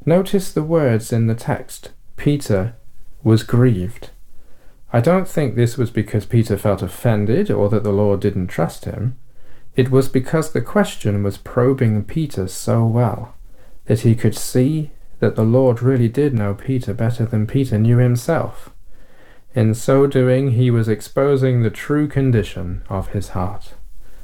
Notice the words in the text. Peter was grieved. I don't think this was because Peter felt offended or that the Lord didn't trust him. It was because the question was probing Peter so well that he could see that the Lord really did know Peter better than Peter knew himself. In so doing, he was exposing the true condition of his heart.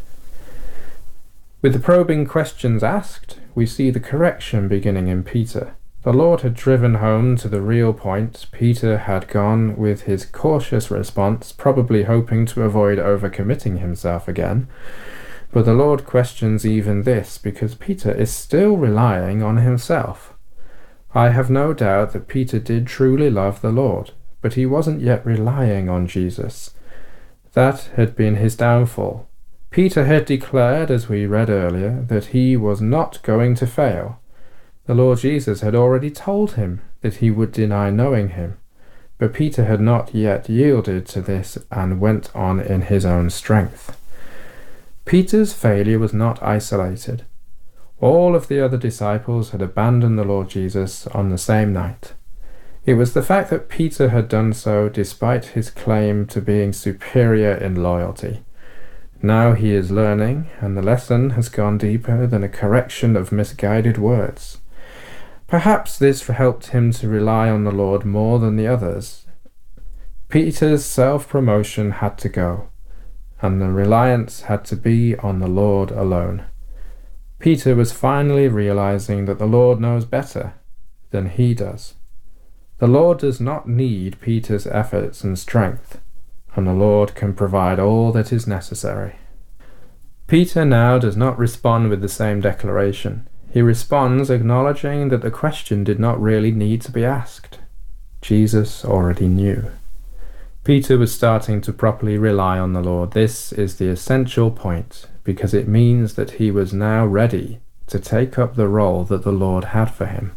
With the probing questions asked, we see the correction beginning in Peter. The Lord had driven home to the real point. Peter had gone with his cautious response, probably hoping to avoid overcommitting himself again. But the Lord questions even this because Peter is still relying on himself. I have no doubt that Peter did truly love the Lord, but he wasn't yet relying on Jesus. That had been his downfall. Peter had declared, as we read earlier, that he was not going to fail. The Lord Jesus had already told him that he would deny knowing him, but Peter had not yet yielded to this and went on in his own strength. Peter's failure was not isolated. All of the other disciples had abandoned the Lord Jesus on the same night. It was the fact that Peter had done so despite his claim to being superior in loyalty. Now he is learning, and the lesson has gone deeper than a correction of misguided words. Perhaps this helped him to rely on the Lord more than the others. Peter's self-promotion had to go, and the reliance had to be on the Lord alone. Peter was finally realizing that the Lord knows better than he does. The Lord does not need Peter's efforts and strength, and the Lord can provide all that is necessary. Peter now does not respond with the same declaration. He responds acknowledging that the question did not really need to be asked. Jesus already knew. Peter was starting to properly rely on the Lord. This is the essential point, because it means that he was now ready to take up the role that the Lord had for him.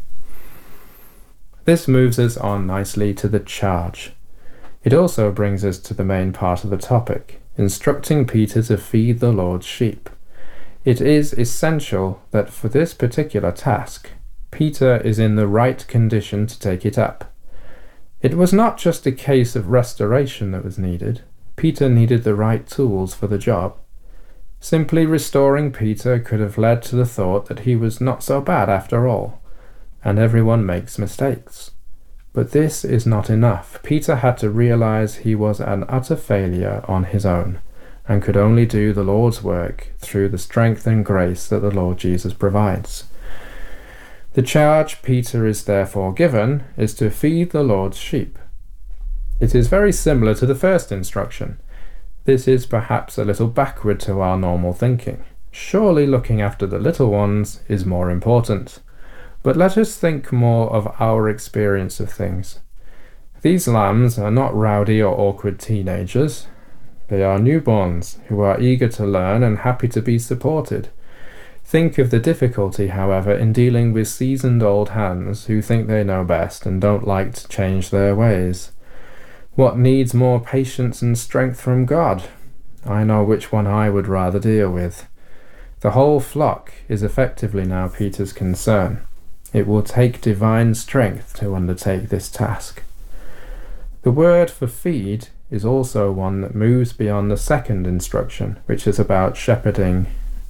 This moves us on nicely to the charge. It also brings us to the main part of the topic, instructing Peter to feed the Lord's sheep. It is essential that for this particular task, Peter is in the right condition to take it up. It was not just a case of restoration that was needed. Peter needed the right tools for the job. Simply restoring Peter could have led to the thought that he was not so bad after all, and everyone makes mistakes. But this is not enough. Peter had to realize he was an utter failure on his own, and could only do the Lord's work through the strength and grace that the Lord Jesus provides. The charge Peter is therefore given is to feed the Lord's sheep. It is very similar to the first instruction. This is perhaps a little backward to our normal thinking. Surely looking after the little ones is more important. But let us think more of our experience of things. These lambs are not rowdy or awkward teenagers. They are newborns who are eager to learn and happy to be supported. Think of the difficulty, however, in dealing with seasoned old hands who think they know best and don't like to change their ways. What needs more patience and strength from God? I know which one I would rather deal with. The whole flock is effectively now Peter's concern. It will take divine strength to undertake this task. The word for feed is also one that moves beyond the second instruction, which is about shepherding.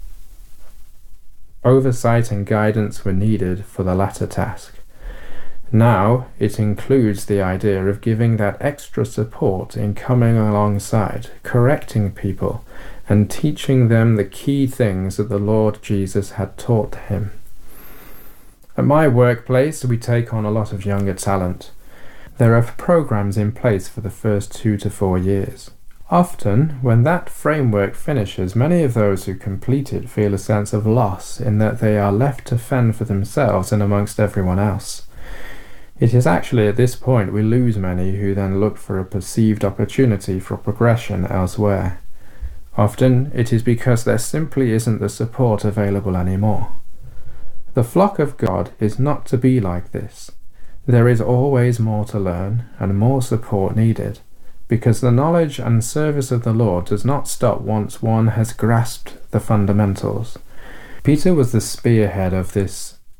Oversight and guidance were needed for the latter task. Now it includes the idea of giving that extra support in coming alongside, correcting people, and teaching them the key things that the Lord Jesus had taught him. At my workplace, we take on a lot of younger talent. There are programs in place for the first 2 to 4 years. Often, when that framework finishes, many of those who complete it feel a sense of loss in that they are left to fend for themselves and amongst everyone else. It is actually at this point we lose many who then look for a perceived opportunity for progression elsewhere. Often, it is because there simply isn't the support available anymore. The flock of God is not to be like this. There is always more to learn and more support needed, because the knowledge and service of the Lord does not stop once one has grasped the fundamentals. Peter was the spearhead of this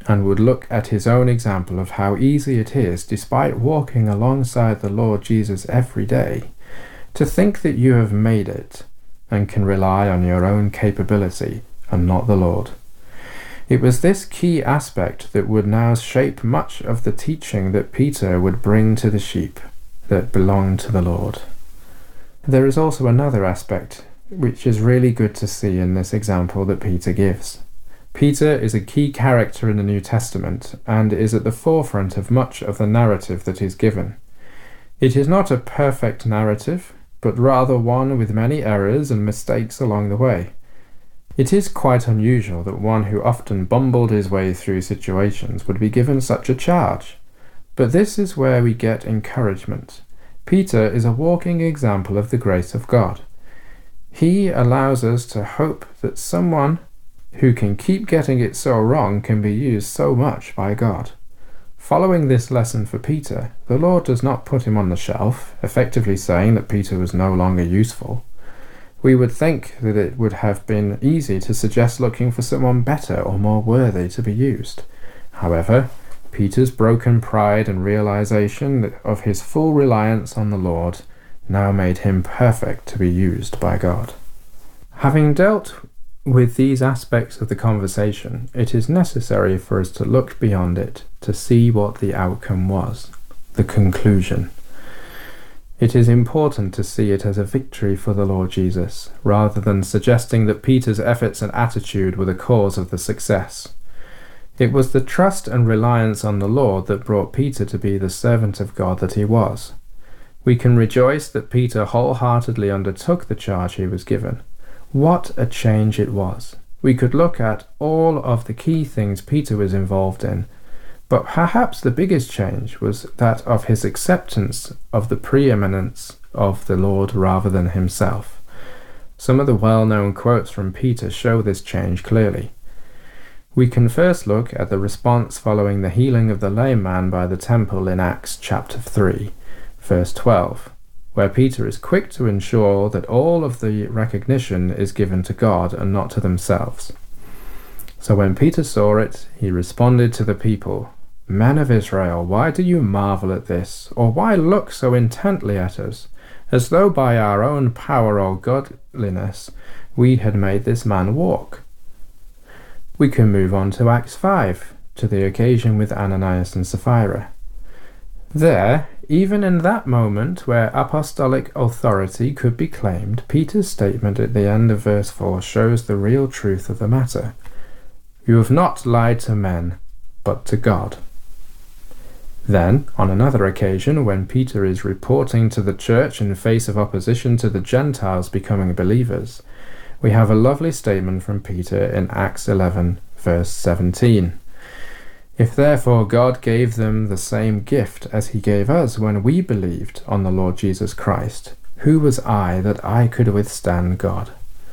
and would look at his own example of how easy it is, despite walking alongside the Lord Jesus every day, to think that you have made it and can rely on your own capability and not the Lord. It was this key aspect that would now shape much of the teaching that Peter would bring to the sheep that belonged to the Lord. There is also another aspect which is really good to see in this example that Peter gives. Peter is a key character in the New Testament and is at the forefront of much of the narrative that is given. It is not a perfect narrative, but rather one with many errors and mistakes along the way. It is quite unusual that one who often bumbled his way through situations would be given such a charge. But this is where we get encouragement. Peter is a walking example of the grace of God. He allows us to hope that someone who can keep getting it so wrong can be used so much by God. Following this lesson for Peter, the Lord does not put him on the shelf, effectively saying that Peter was no longer useful. We would think that it would have been easy to suggest looking for someone better or more worthy to be used. However, Peter's broken pride and realization of his full reliance on the Lord now made him perfect to be used by God. Having dealt with these aspects of the conversation, it is necessary for us to look beyond it to see what the outcome was, the conclusion. It is important to see it as a victory for the Lord Jesus, rather than suggesting that Peter's efforts and attitude were the cause of the success. It was the trust and reliance on the Lord that brought Peter to be the servant of God that he was. We can rejoice that Peter wholeheartedly undertook the charge he was given. What a change it was! We could look at all of the key things Peter was involved in, but perhaps the biggest change was that of his acceptance of the preeminence of the Lord rather than himself. Some of the well-known quotes from Peter show this change clearly. We can first look at the response following the healing of the lame man by the temple in Acts chapter 3, verse 12. Where Peter is quick to ensure that all of the recognition is given to God and not to themselves. So when Peter saw it, he responded to the people, "Men of Israel, why do you marvel at this? Or why look so intently at us, as though by our own power or godliness we had made this man walk?" We can move on to Acts 5, to the occasion with Ananias and Sapphira. There, even in that moment where apostolic authority could be claimed, Peter's statement at the end of verse 4 shows the real truth of the matter. "You have not lied to men, but to God." Then, on another occasion, when Peter is reporting to the church in face of opposition to the Gentiles becoming believers, we have a lovely statement from Peter in Acts 11, verse 17. "If therefore God gave them the same gift as he gave us when we believed on the Lord Jesus Christ, who was I that I could withstand God?"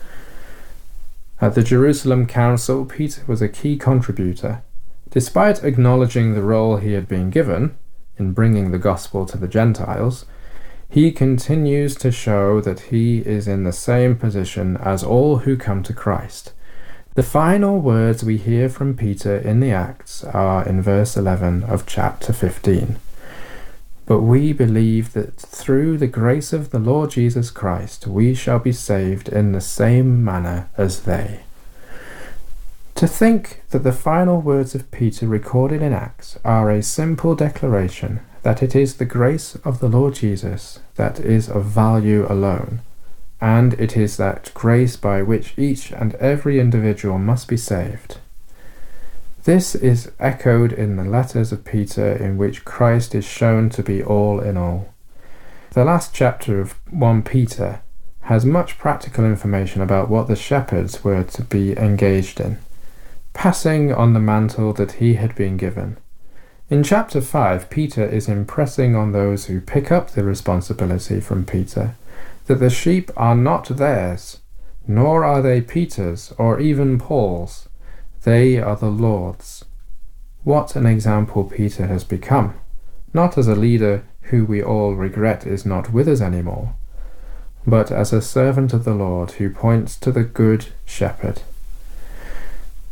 At the Jerusalem Council, Peter was a key contributor. Despite acknowledging the role he had been given in bringing the gospel to the Gentiles, he continues to show that he is in the same position as all who come to Christ. The final words we hear from Peter in the Acts are in verse 11 of chapter 15. "But we believe that through the grace of the Lord Jesus Christ we shall be saved in the same manner as they." To think that the final words of Peter recorded in Acts are a simple declaration that it is the grace of the Lord Jesus that is of value alone, and it is that grace by which each and every individual must be saved. This is echoed in the letters of Peter, in which Christ is shown to be all in all. The last chapter of 1 Peter has much practical information about what the shepherds were to be engaged in, passing on the mantle that he had been given. In chapter 5, Peter is impressing on those who pick up the responsibility from Peter that the sheep are not theirs, nor are they Peter's or even Paul's. They are the Lord's. What an example Peter has become, not as a leader who we all regret is not with us anymore, but as a servant of the Lord who points to the good shepherd.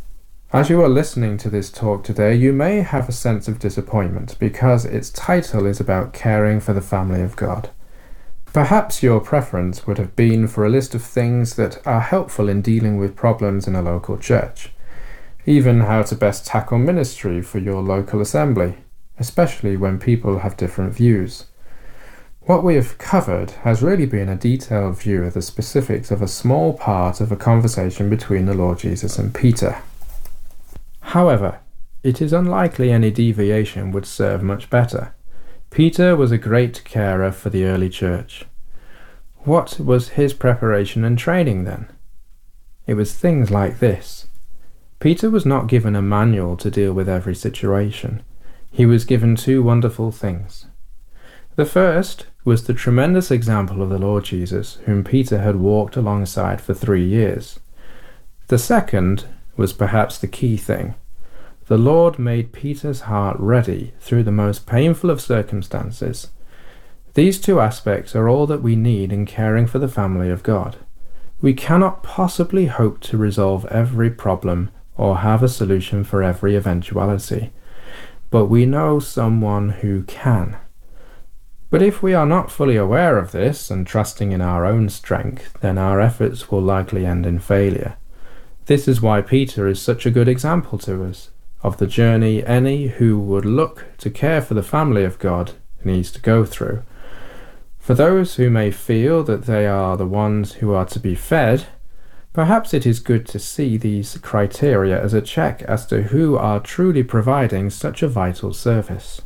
As you are listening to this talk today, you may have a sense of disappointment because its title is about caring for the family of God. Perhaps your preference would have been for a list of things that are helpful in dealing with problems in a local church, even how to best tackle ministry for your local assembly, especially when people have different views. What we have covered has really been a detailed view of the specifics of a small part of a conversation between the Lord Jesus and Peter. However, it is unlikely any deviation would serve much better. Peter was a great carer for the early church. What was his preparation and training then? It was things like this. Peter was not given a manual to deal with every situation. He was given two wonderful things. The first was the tremendous example of the Lord Jesus, whom Peter had walked alongside for 3 years. The second was perhaps the key thing. The Lord made Peter's heart ready through the most painful of circumstances. These two aspects are all that we need in caring for the family of God. We cannot possibly hope to resolve every problem or have a solution for every eventuality, but we know someone who can. But if we are not fully aware of this and trusting in our own strength, then our efforts will likely end in failure. This is why Peter is such a good example to us of the journey any who would look to care for the family of God needs to go through. For those who may feel that they are the ones who are to be fed, perhaps it is good to see these criteria as a check as to who are truly providing such a vital service.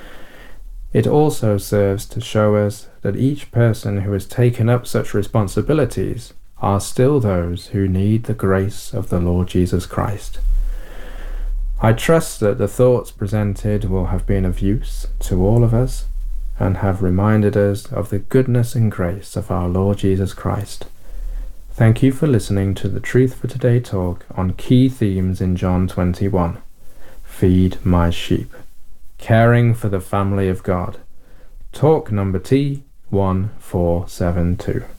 It also serves to show us that each person who has taken up such responsibilities are still those who need the grace of the Lord Jesus Christ. I trust that the thoughts presented will have been of use to all of us and have reminded us of the goodness and grace of our Lord Jesus Christ. Thank you for listening to the Truth for Today talk on key themes in John 21. Feed my sheep. Caring for the family of God. Talk number T1472.